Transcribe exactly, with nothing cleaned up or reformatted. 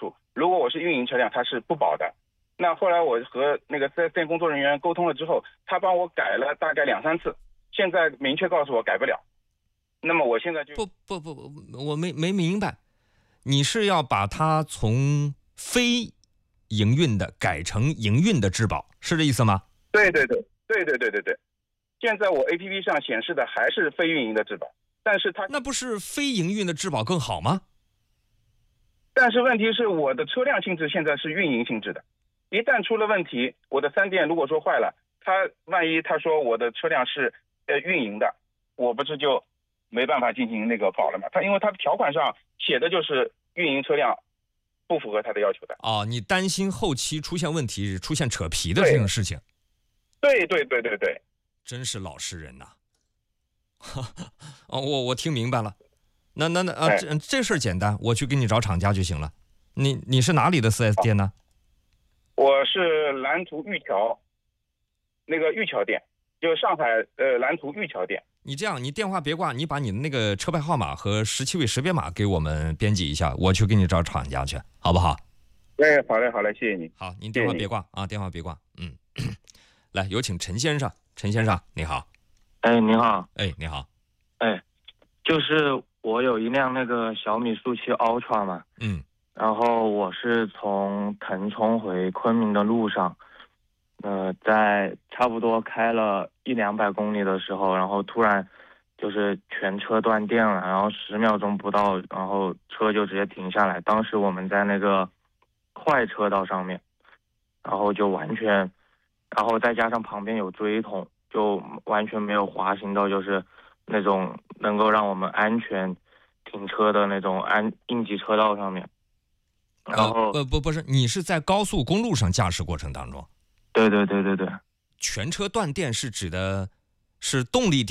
楚，如果我是运营车辆，它是不保的。那后来我和那个 四 S 店工作人员沟通了之后，他帮我改了大概两三次，现在明确告诉我改不了。那么我现在就不不不，我没没明白，你是要把它从非营运的改成营运的质保，是这意思吗？ 对对对对对对对对，现在我 A P P 上显示的还是非运营的质保，但是它那不是非营运的质保更好吗？ 但是问题是我的车辆性质现在是运营性质的，一旦出了问题，我的三电如果说坏了，他万一他说我的车辆是呃运营的，我不是就没办法进行那个保了吗？他因为他的条款上写的就是运营车辆不符合他的要求的。 哦，你担心后期出现问题、出现扯皮的这种事情。 对对对对对， 真是老实人呐、哦，我我听明白了。那那那啊， 哎、 这这事儿简单，我去给你找厂家就行了。你你是哪里的 四 S 店呢？ 我是蓝图玉桥，那个玉桥店，就是上海呃蓝图玉桥店。 你这样，你电话别挂，你把你的那个车牌号码和十七位识别码给我们编辑一下，我去给你找厂家去，好不好？ 哎，好嘞好嘞，谢谢你。 好，您电话别挂啊，电话别挂。嗯，来，有请陈先生。陈先生，你好。 哎，你好。 哎，你好。 哎，就是我有一辆那个小米速七 Ultra 嘛， 嗯， 然后我是从腾冲回昆明的路上，呃，在差不多开了一两百公里的时候，然后突然就是全车断电了，然后十秒钟不到，然后车就直接停下来。当时我们在那个快车道上面，然后就完全，然后再加上旁边有追桶，就完全没有滑行到就是那种能够让我们安全停车的那种安应急车道上面。然后呃不不是，你是在高速公路上驾驶过程当中？ 对对对对对。 全车断电是指的是动力电